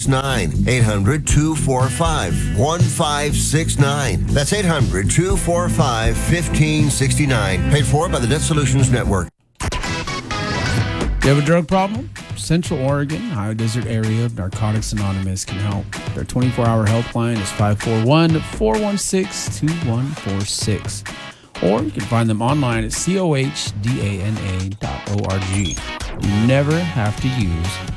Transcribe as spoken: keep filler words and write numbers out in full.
nine. eight hundred, two four five, one five six nine. That's eight hundred, two four five, one five six nine. Paid for by the Debt Solutions Network. You have a drug problem? Central Oregon, High Desert area, Narcotics Anonymous can help. Their twenty-four hour helpline is five four one, four one six, two one four six. Or you can find them online at cohdana dot org. You never have to use